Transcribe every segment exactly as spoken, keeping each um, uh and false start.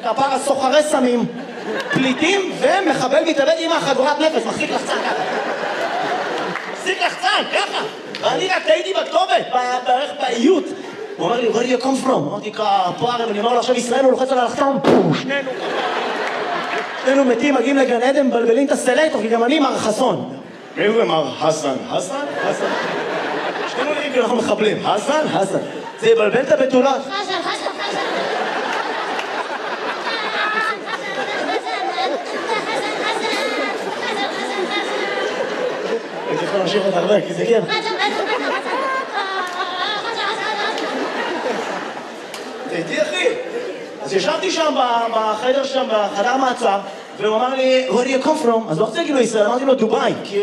כפרה סוחרי סמים, פליטים ומחבל מתאבד עם החגורת נפש, מחזיק לחצן ככה. מחזיק לחצן, ככה. ואני רק טעיתי בכתובת, בערך באיות. הוא אומר לי, where do you come from? אמרתי, כפרה, אני אומר לו, עכשיו ישראל הוא לוחץ על הלחצן, שנינו שנינו מתים, מגיעים לגן עדן, מבלבלים את הסלקטור, כי גם אני מר חסון. מי זה מר חסן? חסן? חסן? שנינו נראים כי אנחנו מחבלים. חסן? חסן. זה יבלבל את הבתולות. חסן, חסן, חסן. הייתי יכול להמשיך עוד הרבה, כי זה כיף. תהייתי אחי. אז ישבתי שם בחדר שם, בחדר מעצר, והוא אמר לי, where do you come from? אז לא רוצה להגיד לו ישראל, אמרתי לו דובאי, כי...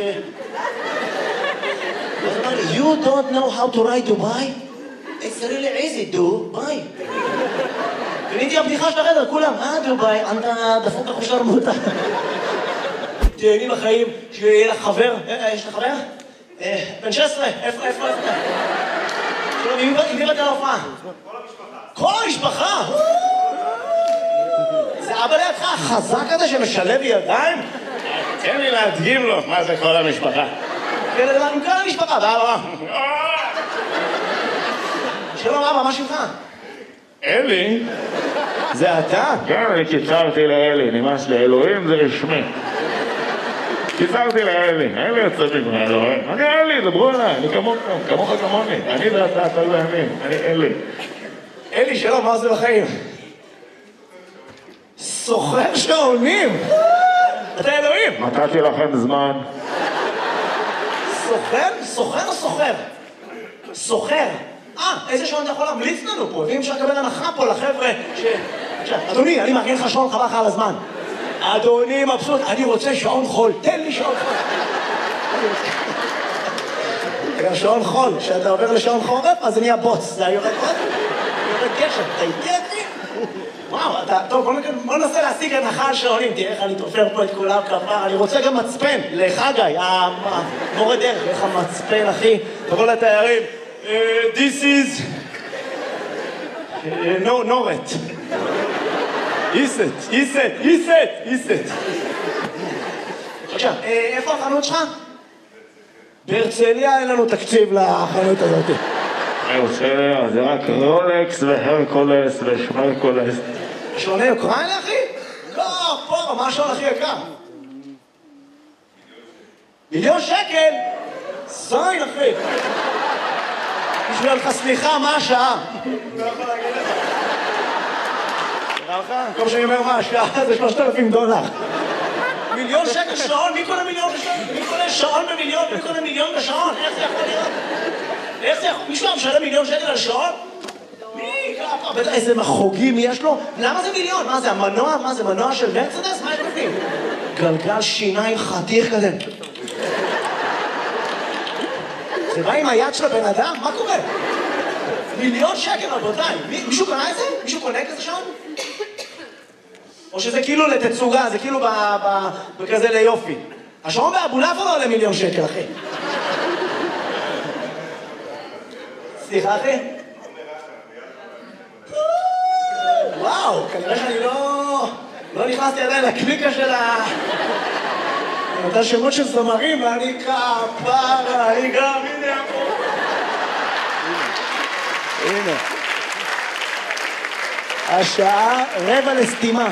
אז הוא אמר לי, you don't know how to ride Dubai? It's really easy, Dubai. ונהייתי הבדיחה של החדר, כולם, אה דובאי, אתה דפוק לך שרמוטה. תהייני בחיים, שיהיה לך חבר, יש לך חבר? בן שש עשרה, איפה, איפה, איפה? עם מי באת להופעה? כל המשפחה. כל המשפחה? זה אבא לידך החזק הזה שמשלב ידיים? תן לי להדגים לו מה זה כל המשפחה. עם כל המשפחה, ואבא. שלום אבא, מה שלך? אלי? זה אתה? כן, אני קיצרתי לאלי, נמאס לאלוהים זה רשמי. קיצרתי לאלי, אלי יוצא מגמר אלוהים. אני אלי, דברו אליי, אני כמוך, כמוך כמוני. אני ואתה, אתה ואני, אני אלי. אלי, שלום, מה זה בחיים? סוחר שעונים! אתה אלוהים! נתתי לכם זמן. סוחר? סוחר או סוחר? סוחר. אה, איזה שעון אתה יכול להמליץ לנו פה? ואם אפשר לקבל הנחה פה לחבר'ה ש... אדוני, אני מארגן לך שעון חבל לך על הזמן. אדוני מבסוט, אני רוצה שעון חול, תן לי שעון חול. גם שעון חול, כשאתה עובר לשעון חורף, אז זה נהיה בוץ. זה יורד עוד? יורד גשם, אתה איתי אחי? וואו, אתה... טוב, בוא ננסה להשיג הנחה על שעונים, תראה איך אני תופר פה את כולם כפר. אני רוצה גם מצפן, לחגי, המורה דרך, איך המצפן, אחי. תבוא לתיירים. This is... No, Noret. איסט, איסט, איסט, איסט. עכשיו, איפה החנות שלך? בהרצליה אין לנו תקציב לחנות הזאת. בהרצליה זה רק רולקס והרקולס ושמרקולס. שעוני אוקראינה, אחי? לא, פה, מה השעון הכי יקר? מיליון שקל? זין, אחי. בשביל לך סליחה, מה השעה? לא יכול להגיד לך. נראה לך? כל שאני אומר מה השעה זה שלושת אלפים דולר. מיליון שקל שעון? מי קונה מיליון בשעון? מי קונה שעון במיליון? מי קונה מיליון בשעון? איך זה יכול להיות? איך זה יכול? מישהו משלם מיליון שקל על שעון? מי? בטח איזה מחוגים יש לו? למה זה מיליון? מה זה, המנוע? מה זה, מנוע של מרצדס? מה יש בפנים? גלגל שיניים חתיך כזה. זה בא עם היד של הבן אדם? מה קורה? מיליון שקל, רבותיי. מישהו קונה את זה? מישהו קונה כזה שעון? או שזה כאילו לתצוגה, זה כאילו בכזה ליופי. השעון באבולעפיה לא עולה מיליון שקל, אחי. סליחה, אחי? וואו, כנראה שאני לא... לא נכנסתי עדיין לקליקה של ה... אותה שמות של זמרים, ואני כפרה, אני גם, הנה פה. הנה. השעה רבע לסתימה.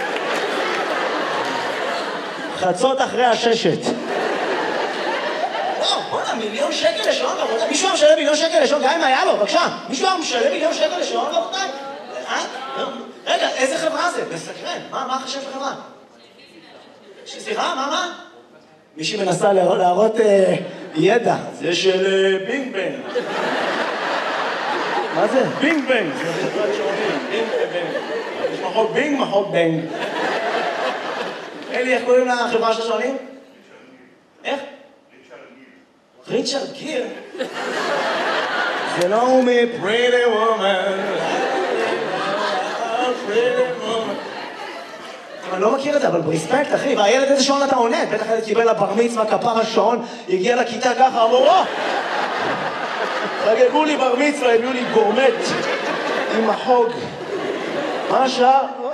חצות אחרי הששת. וואו, בוא'נה, מיליון שקל לשעון, רבותיי. מישהו היה משלם מיליון שקל לשעון, גם אם היה לו, בבקשה. מישהו היה משלם מיליון שקל לשעון, רבותיי? אה? רגע, איזה חברה זה? מסקרן. מה החשב של חברה? סליחה, מה, מה? מישהי מנסה להראות ידע. זה של בינג בנג. מה זה? בינג בנג. זה חברת שעונים. בינג ובנג. יש מחוק בינג, מחוק בנג. אלי, איך קוראים לחברה של השעונים? איך? ריצ'רד גיר. זה לא הוא מפריטי וומן. אני לא מכיר את זה, אבל ברספקט, אחי. והילד איזה שעון אתה עונה? בטח ילד קיבל לבר מצווה, כפר השעון, הגיע לכיתה ככה, אמרו, חגגו לי בר מצווה, הביאו לי גורמט עם החוג. מה השעה?